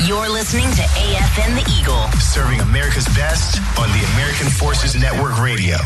You're listening to AFN The Eagle, serving America's best on the American Forces Network Radio.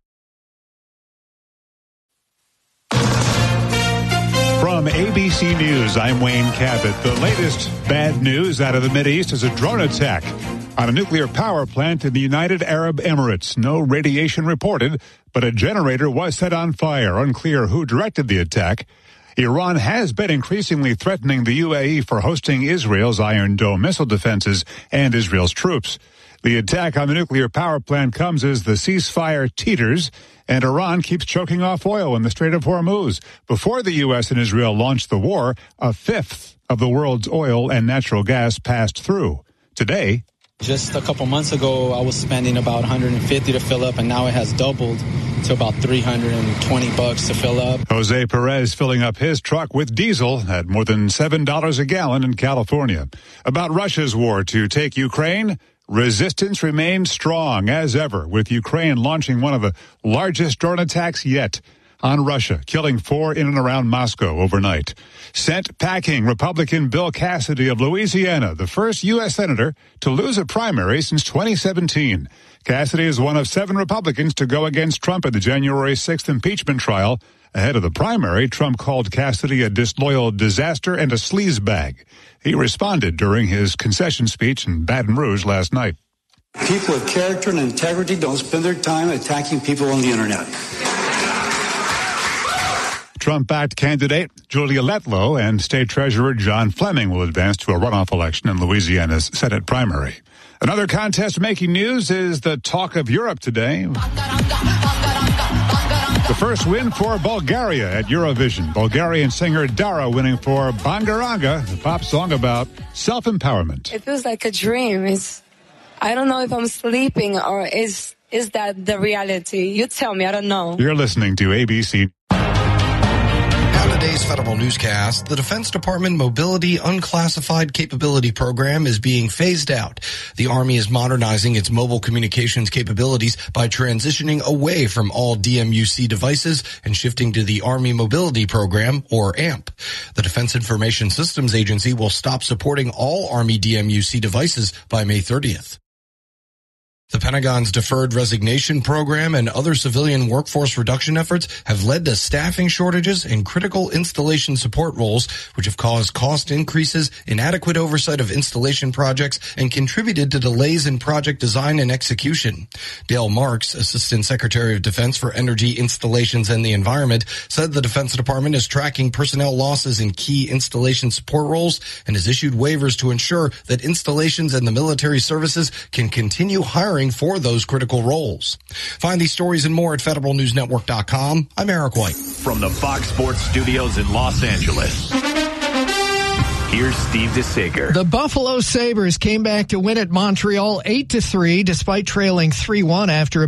From ABC News, I'm Wayne Cabot. The latest bad news out of the Mideast is a drone attack on a nuclear power plant in the United Arab Emirates. No radiation reported, but a generator was set on fire. Unclear who directed the attack. Iran has been increasingly threatening the UAE for hosting Israel's Iron Dome missile defenses and Israel's troops. The attack on the nuclear power plant comes as the ceasefire teeters, and Iran keeps choking off oil in the Strait of Hormuz. Before the U.S. and Israel launched the war, a fifth of the world's oil and natural gas passed through. Today, just a couple months ago, I was spending about $150 to fill up, and now it has doubled to about $320 to fill up. Jose Perez filling up his truck with diesel at more than $7 a gallon in California. About Russia's war to take Ukraine, resistance remains strong as ever, with Ukraine launching one of the largest drone attacks yet on Russia, killing 4 in and around Moscow overnight. Sent packing Republican Bill Cassidy of Louisiana, the first U.S. senator to lose a primary since 2017. Cassidy is one of 7 Republicans to go against Trump at the January 6th impeachment trial. Ahead of the primary, Trump called Cassidy a disloyal disaster and a sleazebag. He responded during his concession speech in Baton Rouge last night. People of character and integrity don't spend their time attacking people on the internet. Trump-backed candidate Julia Letlow and State Treasurer John Fleming will advance to a runoff election in Louisiana's Senate primary. Another contest making news is the talk of Europe today. The first win for Bulgaria at Eurovision. Bulgarian singer Dara winning for Bangaranga, the pop song about self-empowerment. It feels like a dream. I don't know if I'm sleeping or is that the reality? You tell me, I don't know. You're listening to ABC. Today's Federal Newscast, the Defense Department Mobility Unclassified Capability Program is being phased out. The Army is modernizing its mobile communications capabilities by transitioning away from all DMUC devices and shifting to the Army Mobility Program, or AMP. The Defense Information Systems Agency will stop supporting all Army DMUC devices by May 30th. The Pentagon's deferred resignation program and other civilian workforce reduction efforts have led to staffing shortages in critical installation support roles, which have caused cost increases, inadequate oversight of installation projects, and contributed to delays in project design and execution. Dale Marks, Assistant Secretary of Defense for Energy, Installations, and the Environment, said the Defense Department is tracking personnel losses in key installation support roles and has issued waivers to ensure that installations and the military services can continue hiring for those critical roles. Find these stories and more at federalnewsnetwork.com. I'm Eric White. From the Fox Sports Studios in Los Angeles, here's Steve DeSager. The Buffalo Sabres came back to win at Montreal 8-3 despite trailing 3-1 after